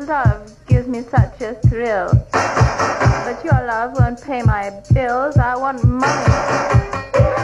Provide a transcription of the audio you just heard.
love gives me such a thrill. But your love won't pay my bills. I want money.